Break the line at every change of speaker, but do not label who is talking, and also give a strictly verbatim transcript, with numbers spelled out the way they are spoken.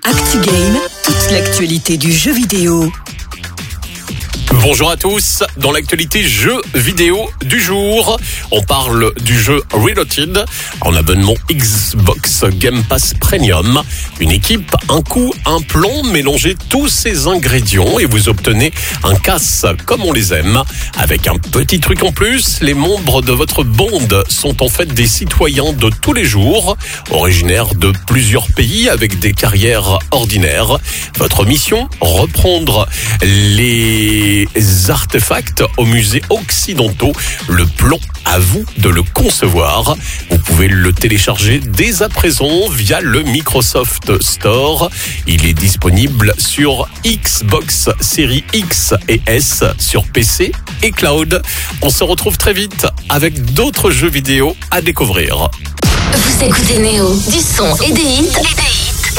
ActuGame, toute l'actualité du jeu vidéo.
Bonjour à tous, dans l'actualité jeux vidéo du jour, on parle du jeu Reloaded en abonnement Xbox Game Pass Premium. Une équipe, un coup, un plan, mélangez tous ces ingrédients et vous obtenez un casse comme on les aime. Avec un petit truc en plus, les membres de votre bande sont en fait des citoyens de tous les jours, originaires de plusieurs pays avec des carrières ordinaires. Votre mission, reprendre les artefacts au musée occidentaux. Le plan, à vous de le concevoir. Vous pouvez le télécharger dès à présent via le Microsoft Store. Il est disponible sur Xbox Series X et S, sur P C et Cloud. On se retrouve très vite avec d'autres jeux vidéo à découvrir.
Vous écoutez Néo, du son et des hits. Et des hits.